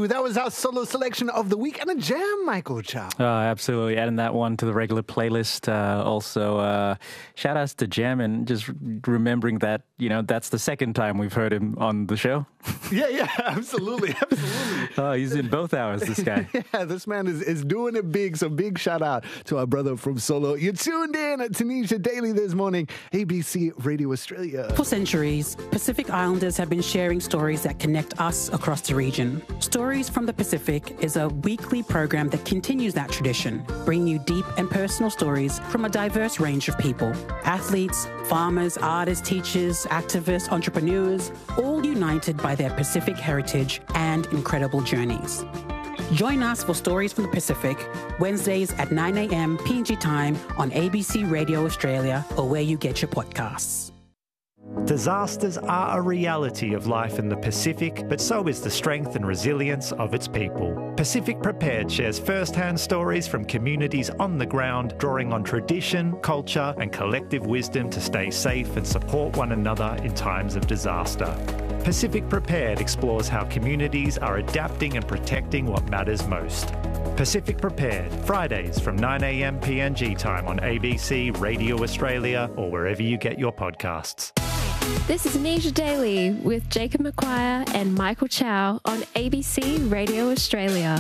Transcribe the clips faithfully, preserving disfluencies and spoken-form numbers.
you. That was our solo selection of the week and a jam, Michael Chow. Oh, absolutely. Adding that one to the regular playlist. Uh, also, uh, shout outs to Jam and just remembering that, you know, that's the second time we've heard him on the show. Yeah, yeah, absolutely, absolutely. Oh, he's in both hours, this guy. Yeah, this man is, is doing it big. So big shout out to our brother from Solo. You're tuned in at Tunisia Daily this morning, A B C Radio Australia. For centuries, Pacific Islanders have been sharing stories that connect us across the region. Stories from the Pacific is a weekly program that continues that tradition, bringing you deep and personal stories from a diverse range of people. Athletes, farmers, artists, teachers, activists, entrepreneurs, all united by their Pacific heritage and incredible journeys. Join us for Stories from the Pacific, Wednesdays at nine a.m. P N G time on A B C Radio Australia or where you get your podcasts. Disasters are a reality of life in the Pacific, but so is the strength and resilience of its people. Pacific Prepared shares first-hand stories from communities on the ground, drawing on tradition, culture and collective wisdom to stay safe and support one another in times of disaster. Pacific Prepared explores how communities are adapting and protecting what matters most. Pacific Prepared, Fridays from nine a.m. P N G time on A B C Radio Australia or wherever you get your podcasts. This is Tunisia Daily with Jacob McQuire and Michael Chow on A B C Radio Australia.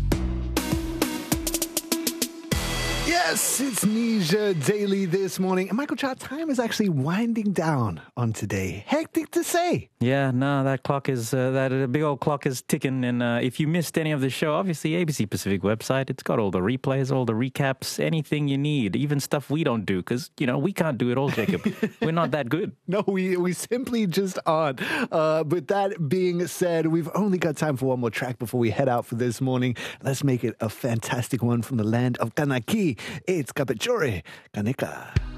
Yes, it's Tunisia Daily this morning. And Michael Chow, time is actually winding down on today. Hectic to say. Yeah, no, that clock is, uh, that uh, big old clock is ticking. And uh, if you missed any of the show, obviously A B C Pacific website, it's got all the replays, all the recaps, anything you need, even stuff we don't do because, you know, we can't do it all, Jacob. We're not that good. No, we, we simply just aren't. Uh, but that being said, we've only got time for one more track before we head out for this morning. Let's make it a fantastic one from the land of Kanaki. It's Kapechore Kaneka.